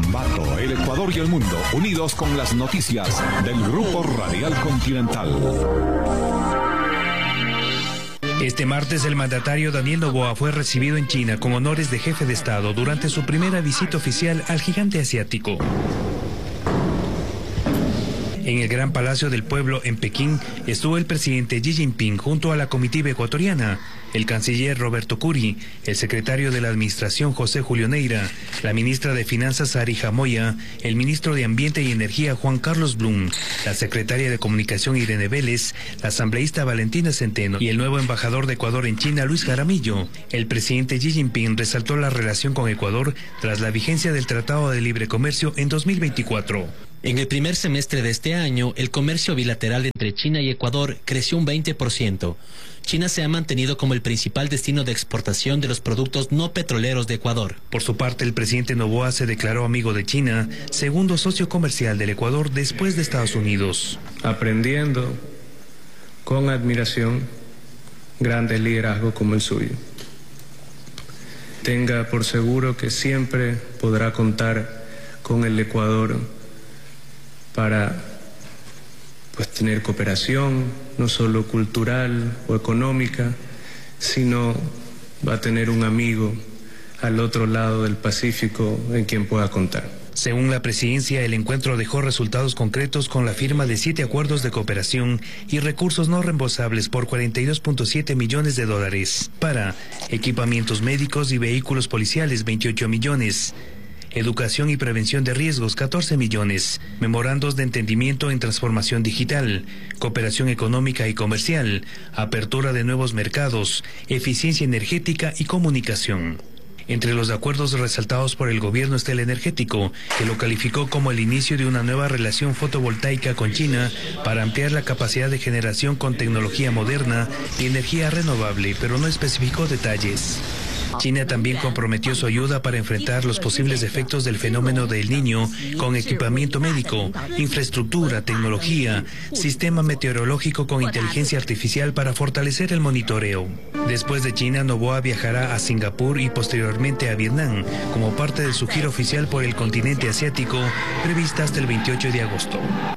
Ambato, el Ecuador y el mundo, unidos con las noticias del Grupo Radial Continental. Este martes el mandatario Daniel Noboa fue recibido en China con honores de jefe de Estado durante su primera visita oficial al gigante asiático. En el Gran Palacio del Pueblo en Pekín estuvo el presidente Xi Jinping junto a la comitiva ecuatoriana, el canciller Roberto Curi, el secretario de la Administración José Julio Neira, la ministra de Finanzas Arija Moya, el ministro de Ambiente y Energía Juan Carlos Blum, la secretaria de Comunicación Irene Vélez, la asambleísta Valentina Centeno y el nuevo embajador de Ecuador en China Luis Jaramillo. El presidente Xi Jinping resaltó la relación con Ecuador tras la vigencia del Tratado de Libre Comercio en 2024. En el primer semestre de este año, el comercio bilateral entre China y Ecuador creció un 20%. China se ha mantenido como el principal destino de exportación de los productos no petroleros de Ecuador. Por su parte, el presidente Noboa se declaró amigo de China, segundo socio comercial del Ecuador después de Estados Unidos. Aprendiendo con admiración grandes liderazgos como el suyo. Tenga por seguro que siempre podrá contar con el Ecuador para tener cooperación, no solo cultural o económica, sino va a tener un amigo al otro lado del Pacífico en quien pueda contar. Según la presidencia, el encuentro dejó resultados concretos con la firma de 7 acuerdos de cooperación y recursos no reembolsables por $42.7 millones, para equipamientos médicos y vehículos policiales 28 millones, educación y prevención de riesgos 14 millones, memorandos de entendimiento en transformación digital, cooperación económica y comercial, apertura de nuevos mercados, eficiencia energética y comunicación. Entre los acuerdos resaltados por el gobierno está el energético, que lo calificó como el inicio de una nueva relación fotovoltaica con China para ampliar la capacidad de generación con tecnología moderna y energía renovable, pero no especificó detalles. China también comprometió su ayuda para enfrentar los posibles efectos del fenómeno del Niño con equipamiento médico, infraestructura, tecnología, sistema meteorológico con inteligencia artificial para fortalecer el monitoreo. Después de China, Noboa viajará a Singapur y posteriormente a Vietnam como parte de su gira oficial por el continente asiático prevista hasta el 28 de agosto.